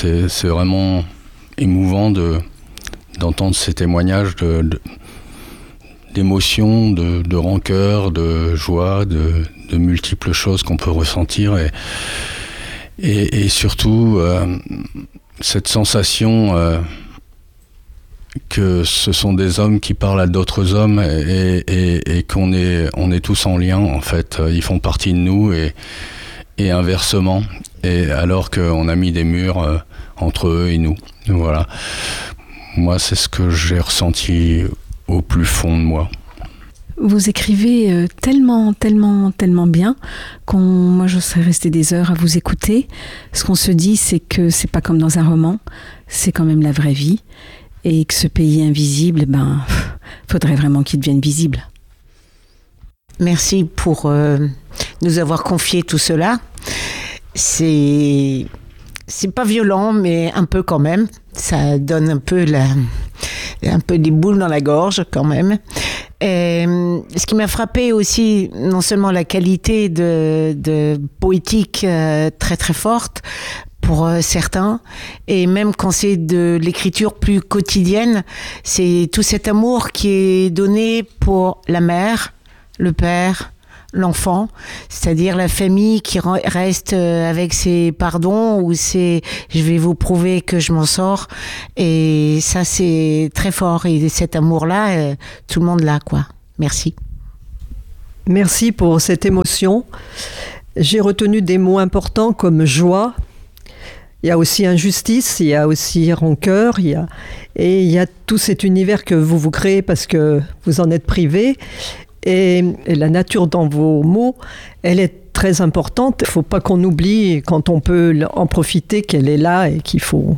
c'est vraiment émouvant d'entendre ces témoignages d'émotions, de rancœur, de joie, de multiples choses qu'on peut ressentir et surtout cette sensation que ce sont des hommes qui parlent à d'autres hommes et qu'on est tous en lien en fait. Ils font partie de nous et inversement, et alors qu'on a mis des murs entre eux et nous. Voilà. Moi, c'est ce que j'ai ressenti au plus fond de moi. Vous écrivez tellement bien moi je serais restée des heures à vous écouter. Ce qu'on se dit, c'est que c'est pas comme dans un roman, c'est quand même la vraie vie, et que ce pays invisible, faudrait vraiment qu'il devienne visible. Merci pour nous avoir confié tout cela. C'est pas violent, mais un peu quand même. Ça donne un peu des boules dans la gorge quand même. Et ce qui m'a frappé aussi, non seulement la qualité de poétique très très forte pour certains, et même quand c'est de l'écriture plus quotidienne, c'est tout cet amour qui est donné pour la mère, le père, l'enfant, c'est-à-dire la famille qui reste avec ses pardons ou ses je vais vous prouver que je m'en sors, et ça c'est très fort, et cet amour-là, tout le monde l'a, quoi. Merci. Merci pour cette émotion. J'ai retenu des mots importants comme joie. Il y a aussi injustice, il y a aussi rancœur, il y a tout cet univers que vous créez parce que vous en êtes privé. Et la nature dans vos mots, elle est très importante. Il ne faut pas qu'on oublie, quand on peut en profiter, qu'elle est là et qu'il faut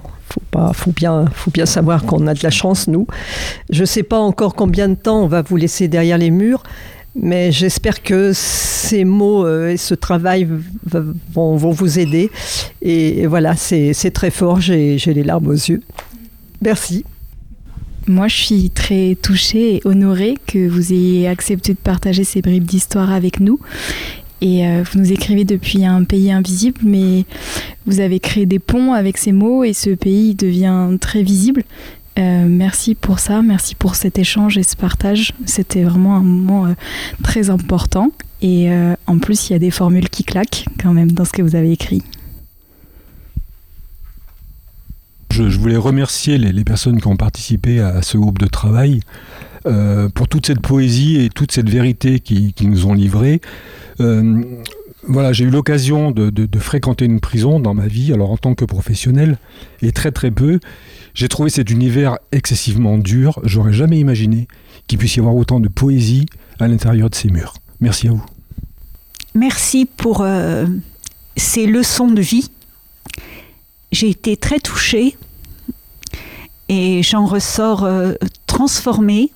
bien savoir qu'on a de la chance, nous. Je ne sais pas encore combien de temps on va vous laisser derrière les murs, mais j'espère que ces mots et ce travail vont vous aider. Et voilà, c'est très fort, j'ai les larmes aux yeux. Merci. Moi, je suis très touchée et honorée que vous ayez accepté de partager ces bribes d'histoire avec nous. Et vous nous écrivez depuis un pays invisible, mais vous avez créé des ponts avec ces mots et ce pays devient très visible. Merci pour ça, merci pour cet échange et ce partage. C'était vraiment un moment très important. Et en plus, il y a des formules qui claquent quand même dans ce que vous avez écrit. Je voulais remercier les personnes qui ont participé à ce groupe de travail pour toute cette poésie et toute cette vérité qu'ils nous ont livrée. Voilà, j'ai eu l'occasion de fréquenter une prison dans ma vie, alors en tant que professionnel, et très très peu. J'ai trouvé cet univers excessivement dur. J'aurais jamais imaginé qu'il puisse y avoir autant de poésie à l'intérieur de ces murs. Merci à vous. Merci pour ces leçons de vie. J'ai été très touchée et j'en ressors transformée.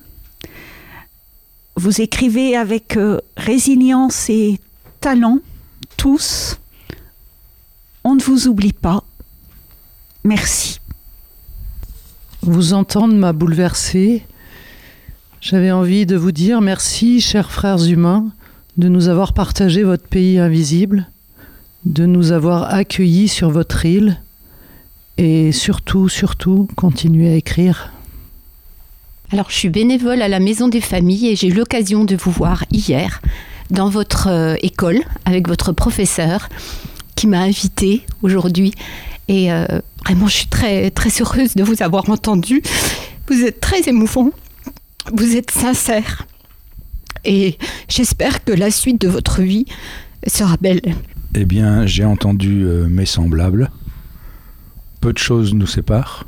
Vous écrivez avec résilience et talent, tous. On ne vous oublie pas. Merci. Vous entendre m'a bouleversée. J'avais envie de vous dire merci, chers frères humains, de nous avoir partagé votre pays invisible, de nous avoir accueillis sur votre île. Et surtout, continuez à écrire. Alors, je suis bénévole à la Maison des Familles et j'ai eu l'occasion de vous voir hier dans votre école avec votre professeur qui m'a invitée aujourd'hui. Et vraiment, je suis très, très heureuse de vous avoir entendu. Vous êtes très émouvant, vous êtes sincère. Et j'espère que la suite de votre vie sera belle. Eh bien, j'ai entendu mes semblables. Peu de choses nous séparent.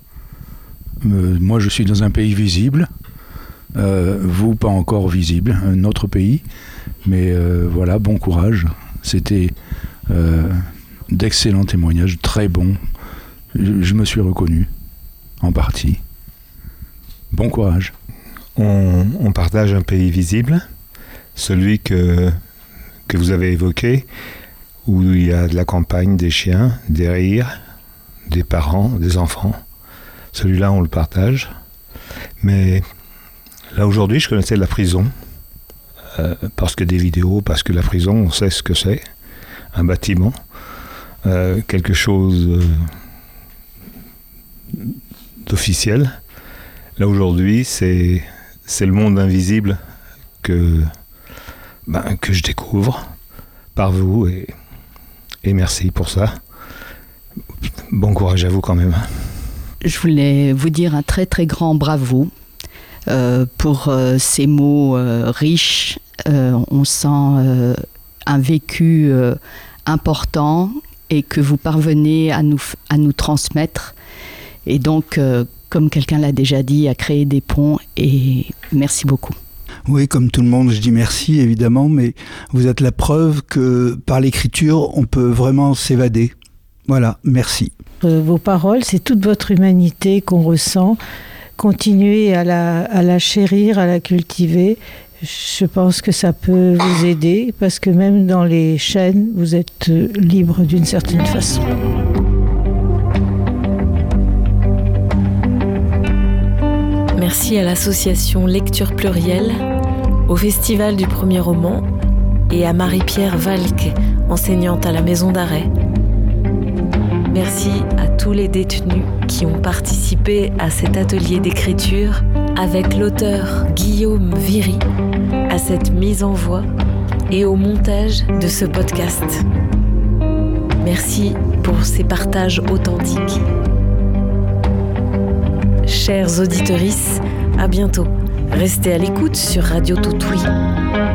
Moi, je suis dans un pays visible. Vous, pas encore visible. Un autre pays. Mais voilà, bon courage. C'était d'excellents témoignages, très bons. Je me suis reconnu, en partie. Bon courage. On partage un pays visible, celui que vous avez évoqué, où il y a de la campagne, des chiens, des rires, des parents, des enfants. Celui-là, on le partage. Mais là, aujourd'hui, je connaissais la prison. Parce que des vidéos, parce que la prison, on sait ce que c'est. Un bâtiment. Quelque chose d'officiel. Là aujourd'hui, c'est le monde invisible que je découvre par vous et merci pour ça. Bon courage à vous quand même. Je voulais vous dire un très très grand bravo pour ces mots riches. On sent un vécu important et que vous parvenez à nous transmettre. Et donc, comme quelqu'un l'a déjà dit, à créer des ponts. Et merci beaucoup. Oui, comme tout le monde, je dis merci évidemment, mais vous êtes la preuve que par l'écriture, on peut vraiment s'évader. Voilà, merci. Vos paroles, c'est toute votre humanité qu'on ressent. Continuez à la chérir, à la cultiver. Je pense que ça peut vous aider parce que même dans les chaînes, vous êtes libre d'une certaine façon. Merci à l'association Lecture Plurielle, au Festival du Premier Roman et à Marie-Pierre Valque, enseignante à la maison d'arrêt. Merci à tous les détenus qui ont participé à cet atelier d'écriture avec l'auteur Guillaume Viry, à cette mise en voix et au montage de ce podcast. Merci pour ces partages authentiques. Chers auditorices, à bientôt. Restez à l'écoute sur Radio Toutouille.